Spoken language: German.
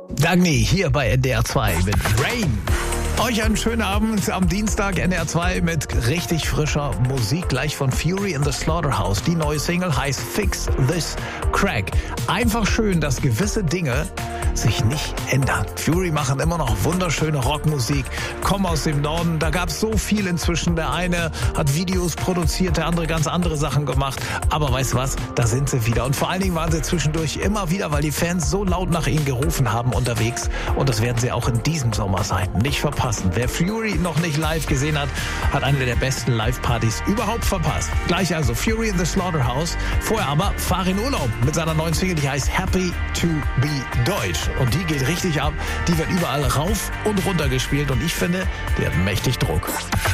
Dagny hier bei NDR 2 mit Rain. Euch einen schönen Abend am Dienstag, NDR 2 mit richtig frischer Musik, gleich von Fury in the Slaughterhouse. Die neue Single heißt Fix This Crack. Einfach schön, dass gewisse Dinge sich nicht ändern. Fury machen immer noch wunderschöne Rockmusik, kommen aus dem Norden. Da gab es so viel inzwischen. Der eine hat Videos produziert, der andere ganz andere Sachen gemacht. Aber weißt du was, da sind sie wieder. Und vor allen Dingen waren sie zwischendurch immer wieder, weil die Fans so laut nach ihnen gerufen haben, unterwegs. Und das werden sie auch in diesem Sommer sein. Nicht verpassen. Wer Fury noch nicht live gesehen hat, hat eine der besten Live-Partys überhaupt verpasst. Gleich also Fury in the Slaughterhouse. Vorher aber Farin Urlaub mit seiner neuen Single, die heißt Happy to be Deutsch. Und die geht richtig ab. Die wird überall rauf und runter gespielt. Und ich finde, die hat mächtig Druck.